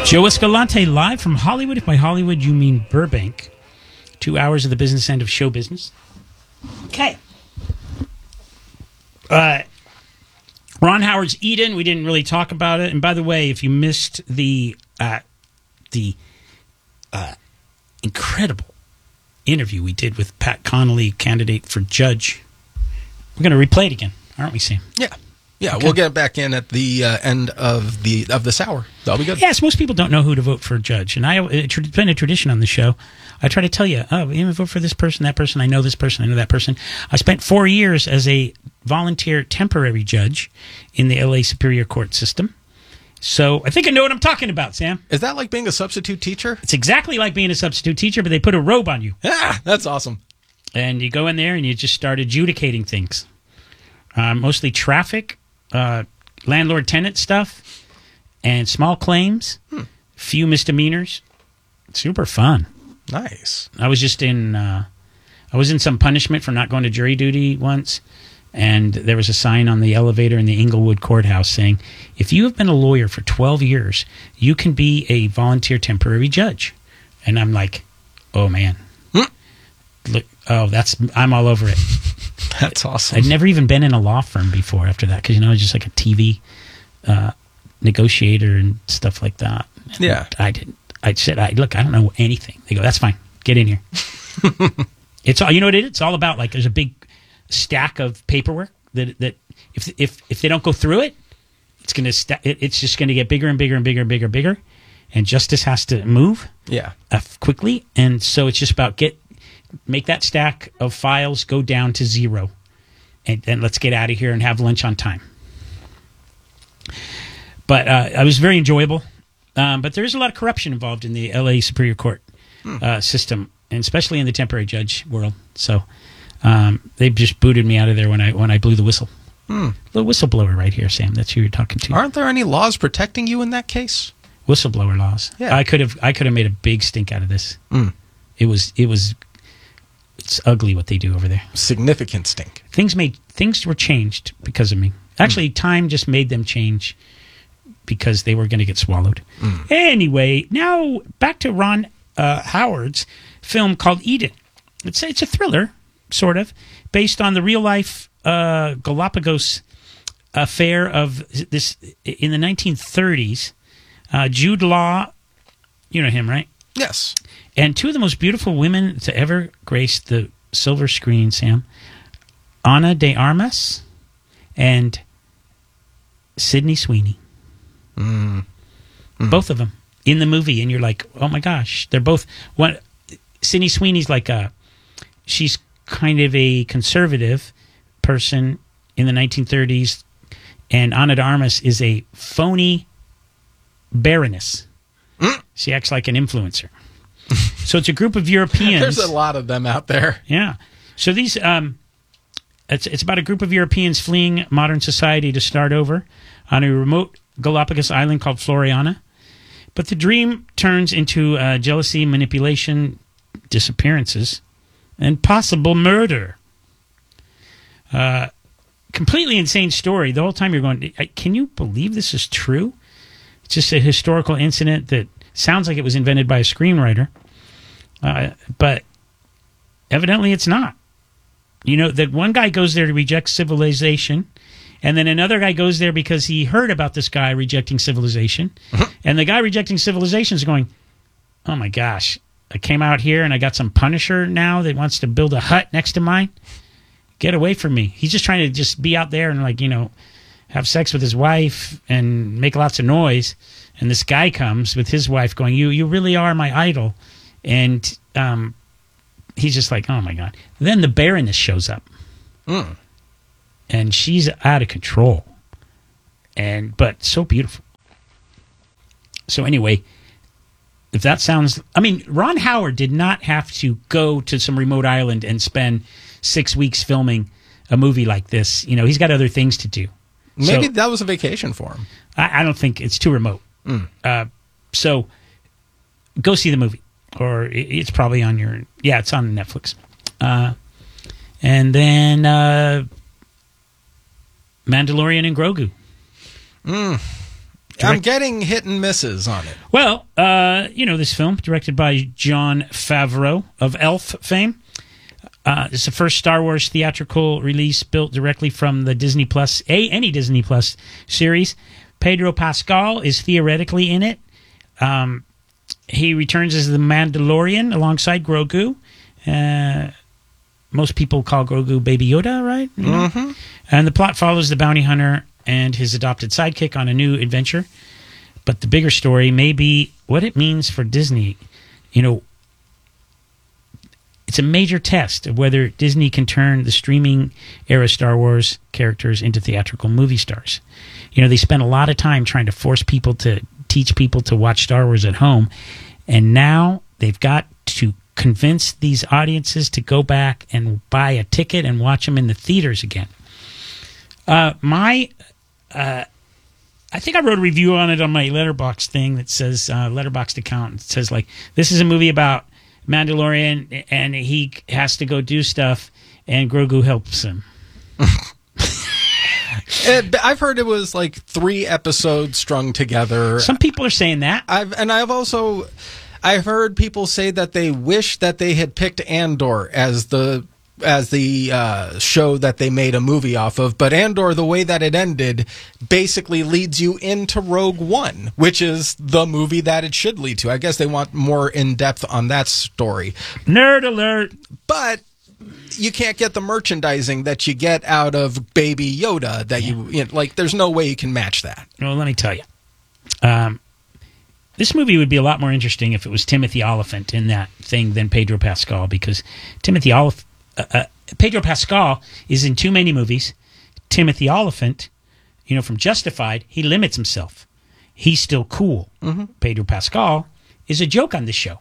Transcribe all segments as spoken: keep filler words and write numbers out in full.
Joe Escalante live from Hollywood. If by Hollywood you mean Burbank. Two hours of the business end of show business. Okay. Uh, Ron Howard's Eden. We didn't really talk about it. And by the way, if you missed the uh, the uh, incredible interview we did with Pat Connolly, candidate for judge, we're going to replay it again, aren't we, Sam? Yeah. Yeah, Okay. We'll get back in at the uh, end of the of this hour. That'll be good. Yes, most people don't know who to vote for a judge. And I, it's been a tradition on the show. I try to tell you, oh, you vote for this person, that person. I know this person, I know that person. I spent four years as a volunteer temporary judge in the L A Superior Court system. So I think I know what I'm talking about, Sam. Is that like being a substitute teacher? It's exactly like being a substitute teacher, but they put a robe on you. Ah, that's awesome. And you go in there and you just start adjudicating things. Uh, mostly traffic, uh, landlord-tenant stuff, and small claims, hmm. few misdemeanors. Super fun. Nice. I was just in, uh, I was in some punishment for not going to jury duty once, and there was a sign on the elevator in the Inglewood courthouse saying, if you have been a lawyer for twelve years, you can be a volunteer temporary judge. And I'm like, oh, man. Hmm. Look, oh, that's, I'm all over it. That's awesome. I'd never even been in a law firm before after that, because, you know, I was just like a T V uh, negotiator and stuff like that. And yeah. I didn't. I said, I, look, I don't know anything. They go, that's fine. Get in here. It's all, you know what it is? It's all about, like, there's a big stack of paperwork that, that if if if they don't go through it, it's going to sta- it, it's just going to get bigger and bigger and bigger and bigger and bigger. And justice has to move yeah. uh, quickly. And so it's just about get make that stack of files go down to zero. And then let's get out of here and have lunch on time. But uh, it was very enjoyable. Um, but there is a lot of corruption involved in the L A Superior Court hmm. uh, system, and especially in the temporary judge world. So um, they just booted me out of there when I when I blew the whistle. Hmm. Little whistleblower right here, Sam. That's who you're talking to. Aren't there any laws protecting you in that case? Whistleblower laws. Yeah. I could have I could have made a big stink out of this. Hmm. It was it was it's ugly what they do over there. Significant stink. Things made things were changed because of me. Actually, hmm. time just made them change because they were going to get swallowed. Mm. Anyway, now back to Ron uh, Howard's film called Eden. It's it's a thriller, sort of, based on the real life uh, Galapagos affair of this in the nineteen thirties. Uh, Jude Law, you know him, right? Yes. And two of the most beautiful women to ever grace the silver screen, Sam, Ana de Armas and Sydney Sweeney. Mm. Mm. Both of them in the movie, and you're like, oh my gosh, they're both. One, Sydney Sweeney's like a, she's kind of a conservative person in the nineteen thirties, and Ana de Armas is a phony baroness. Mm. She acts like an influencer. So it's a group of Europeans. There's a lot of them out there. Yeah. So these, um, it's it's about a group of Europeans fleeing modern society to start over on a remote Galapagos island called Floriana. But the dream turns into uh, jealousy, manipulation, disappearances, and possible murder. Uh, completely insane story. The whole time you're going, can you believe this is true? It's just a historical incident that sounds like it was invented by a screenwriter. Uh, but evidently it's not. You know, that one guy goes there to reject civilization, and then another guy goes there because he heard about this guy rejecting civilization. And the guy rejecting civilization is going, oh my gosh, I came out here and I got some Punisher now that wants to build a hut next to mine. Get away from me. He's just trying to just be out there and, like, you know, have sex with his wife and make lots of noise. And this guy comes with his wife going, you you really are my idol. And um, he's just like, oh my God. Then the Baroness shows up. Mm. And she's out of control, and but so beautiful. So anyway, if that sounds, I mean, Ron Howard did not have to go to some remote island and spend six weeks filming a movie like this. You know, he's got other things to do. Maybe so, that was a vacation for him. I, I don't think it's too remote. Mm. Uh, so go see the movie, or it, it's probably on your, yeah, it's on Netflix. Uh, and then... Uh, Mandalorian and Grogu. Mm. I'm getting hit and misses on it. Well, uh, you know this film, directed by Jon Favreau of Elf fame. Uh, it's the first Star Wars theatrical release built directly from the Disney Plus, a any Disney Plus series. Pedro Pascal is theoretically in it. Um, he returns as the Mandalorian alongside Grogu. Uh, most people call Grogu Baby Yoda, right? You know? Mm-hmm. And the plot follows the bounty hunter and his adopted sidekick on a new adventure. But the bigger story may be what it means for Disney. You know, it's a major test of whether Disney can turn the streaming era Star Wars characters into theatrical movie stars. You know, they spent a lot of time trying to force people to teach people to watch Star Wars at home. And now they've got to convince these audiences to go back and buy a ticket and watch them in the theaters again. Uh, my, uh, I think I wrote a review on it on my Letterboxd thing that says, uh, Letterboxd account. It says, like, this is a movie about Mandalorian and he has to go do stuff and Grogu helps him. It, I've heard it was like three episodes strung together. Some people are saying that. I've and I've also I've heard people say that they wish that they had picked Andor as the as the uh, show that they made a movie off of. But Andor, the way that it ended, basically leads you into Rogue One, which is the movie that it should lead to. I guess they want more in depth on that story. Nerd alert! But you can't get the merchandising that you get out of Baby Yoda. That Yeah. you, you know, like. There's no way you can match that. Well, let me tell you. Um, this movie would be a lot more interesting if it was Timothy Olyphant in that thing than Pedro Pascal, because Timothy Olyphant, uh, uh, Pedro Pascal is in too many movies. Timothy Olyphant, you know, from Justified, he limits himself. He's still cool. Mm-hmm. Pedro Pascal is a joke on this show.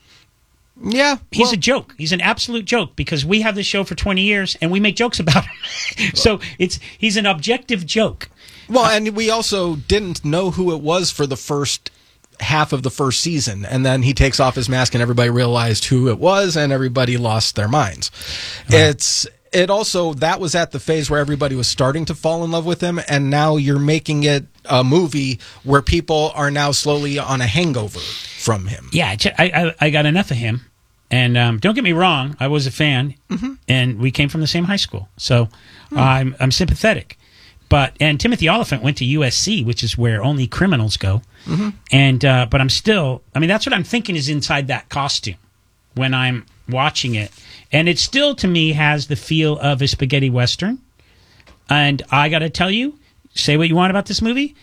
Yeah, He's well, a joke. He's an absolute joke because we have this show for twenty years and we make jokes about him. So it's he's an objective joke. well, and we also didn't know who it was for the first half of the first season, and then he takes off his mask, and everybody realized who it was, and everybody lost their minds. Right. It's it also that was at the phase where everybody was starting to fall in love with him, and now you're making it a movie where people are now slowly on a hangover from him. Yeah, I, I, I got enough of him. And um, don't get me wrong, I was a fan, mm-hmm. and we came from the same high school, so mm. I'm I'm sympathetic. But and Timothy Olyphant went to U S C, which is where only criminals go. Mm-hmm. And uh, but I'm still, I mean, that's what I'm thinking is inside that costume when I'm watching it, and it still to me has the feel of a spaghetti western. And I got to tell you, say what you want about this movie,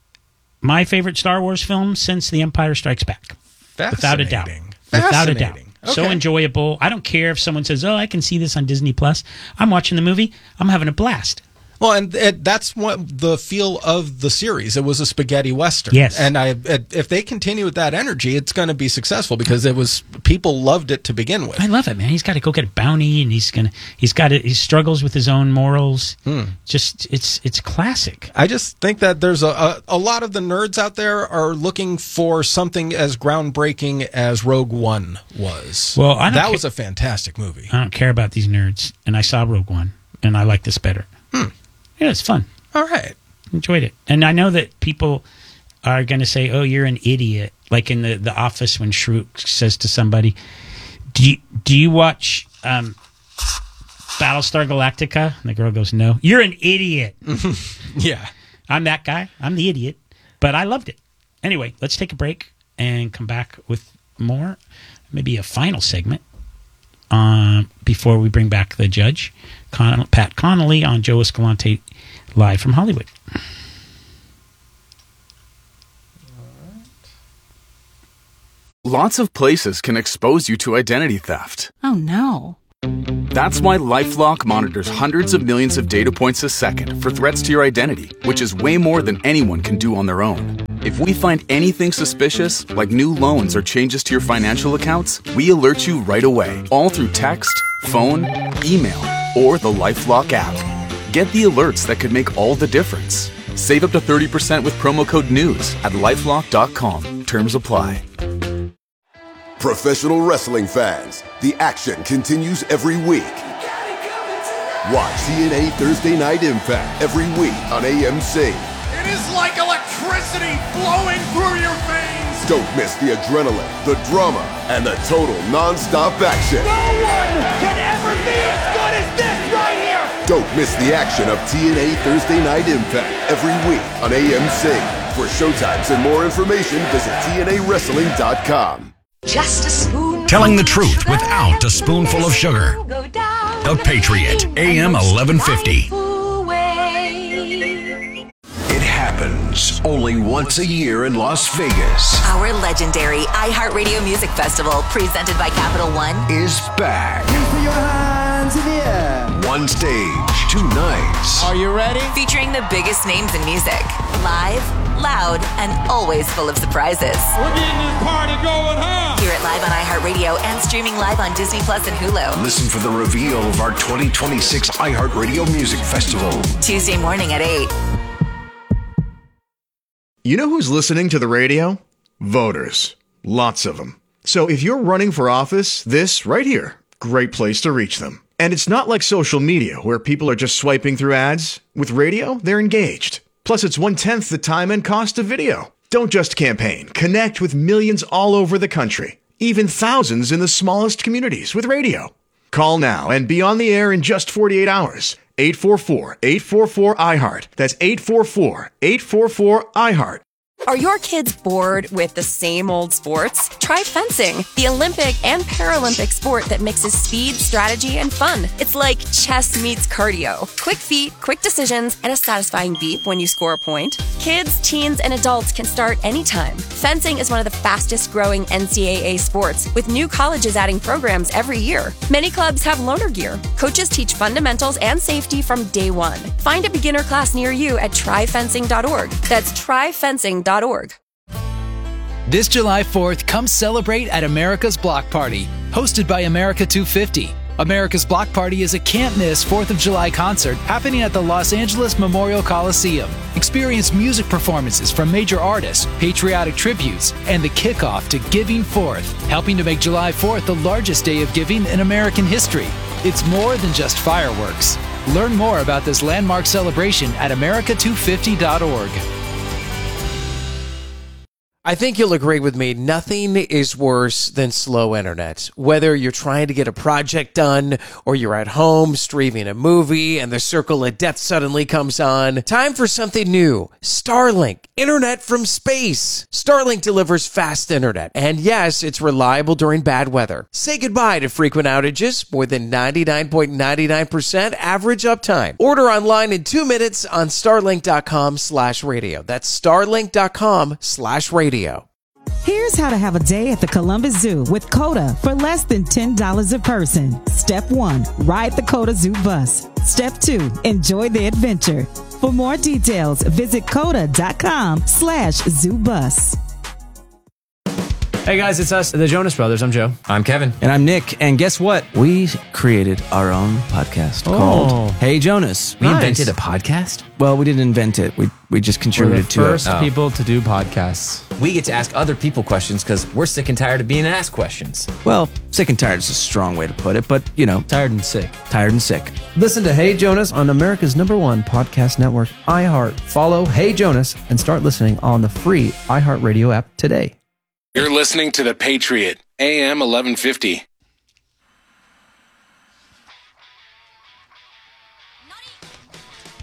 my favorite Star Wars film since The Empire Strikes Back, without a doubt. Without a doubt. Okay. So enjoyable. I don't care if someone says, oh, I can see this on Disney Plus. I'm watching the movie. I'm having a blast. Well, and it, that's what the feel of the series. It was a spaghetti western. Yes. And I, it, if they continue with that energy, it's going to be successful because it was people loved it to begin with. I love it, man. He's got to go get a bounty, and he's gonna. He's got it. He struggles with his own morals. Hmm. Just it's it's classic. I just think that there's a, a a lot of the nerds out there are looking for something as groundbreaking as Rogue One was. Well, I don't that ca- was a fantastic movie. I don't care about these nerds, and I saw Rogue One, and I like this better. Hmm. Yeah, it's fun. All right. Enjoyed it. And I know that people are going to say, oh, you're an idiot. Like in the, the Office when Shroot says to somebody, do you, do you watch um, Battlestar Galactica? And the girl goes, no. You're an idiot. Yeah. I'm that guy. I'm the idiot. But I loved it. Anyway, let's take a break and come back with more. Maybe a final segment. Uh, before we bring back the judge, Con- Pat Connolly on Joe Escalante live from Hollywood. Lots of places can expose you to identity theft. Oh, no. That's why LifeLock monitors hundreds of millions of data points a second for threats to your identity, which is way more than anyone can do on their own. If we find anything suspicious, like new loans or changes to your financial accounts, we alert you right away, all through text, phone, email, or the LifeLock app. Get the alerts that could make all the difference. Save up to thirty percent with promo code NEWS at lifelock dot com. Terms apply. Professional wrestling fans, the action continues every week. Watch C N A Thursday Night Impact every week on A M C. It is like electricity! electricity flowing through your veins. Don't miss the adrenaline, the drama, and the total non-stop action. No one can ever be as good as this right here. Don't miss the action of T N A Thursday Night Impact every week on A M C. For showtimes and more information, visit T N A wrestling dot com. Just a spoon. Telling the truth without a spoonful of sugar. The Patriot, A M eleven fifty. It happens only once a year in Las Vegas. Our legendary iHeartRadio Music Festival, presented by Capital One, Is back. Put your hands in the air. One stage, two nights. Are you ready? featuring the biggest names in music. Live, loud, and always full of surprises. We're getting this party going, huh? Hear it live on iHeartRadio and streaming live on Disney Plus and Hulu. Listen for the reveal of our twenty twenty-six iHeartRadio Music Festival. Tuesday morning at eight. You know who's listening to the radio? Voters. Lots of them. So if you're running for office, this right here, great place to reach them. And it's not like social media where people are just swiping through ads. With radio, they're engaged. Plus, it's one-tenth the time and cost of video. Don't just campaign. Connect with millions all over the country. Even thousands in the smallest communities with radio. Call now and be on the air in just forty-eight hours. eight four four, eight four four, I heart. That's eight four four, eight four four, I heart. Are your kids bored with the same old sports? Try fencing, the Olympic and Paralympic sport that mixes speed, strategy, and fun. It's like chess meets cardio. Quick feet, quick decisions, and a satisfying beep when you score a point. Kids, teens, and adults can start anytime. Fencing is one of the fastest growing N C double A sports, with new colleges adding programs every year. Many clubs have loaner gear. Coaches teach fundamentals and safety from day one. Find a beginner class near you at try fencing dot org. That's try fencing dot org. This July fourth, come celebrate at America's Block Party, hosted by America two fifty. America's Block Party is a can't-miss fourth of July concert happening at the Los Angeles Memorial Coliseum. Experience music performances from major artists, patriotic tributes, and the kickoff to Giving Fourth, helping to make July fourth the largest day of giving in American history. It's more than just fireworks. Learn more about this landmark celebration at America two fifty dot org. I think you'll agree with me, nothing is worse than slow internet. Whether you're trying to get a project done or you're at home streaming a movie and the circle of death suddenly comes on, time for something new. Starlink, internet from space. Starlink delivers fast internet, and yes, it's reliable during bad weather. Say goodbye to frequent outages, more than ninety-nine point nine nine percent average uptime. Order online in two minutes on starlink dot com slash radio. That's starlink dot com slash radio. Here's how to have a day at the Columbus Zoo with Coda for less than ten dollars a person. Step one, ride the Coda Zoo bus. Step two, enjoy the adventure. For more details, visit coda dot com slash zoo bus. Hey guys, it's us, the Jonas Brothers. I'm Joe. I'm Kevin. And I'm Nick. And guess what? We created our own podcast Oh. called Hey Jonas. We invented a podcast? Well, we didn't invent it. We we just contributed We're the to first it. people to do podcasts. We get to ask other people questions because we're sick and tired of being asked questions. Well, sick and tired is a strong way to put it, but you know, tired and sick. Tired and sick. Listen to Hey Jonas on America's number one podcast network, iHeart. Follow Hey Jonas and start listening on the free iHeartRadio app today. You're listening to The Patriot, A M eleven fifty.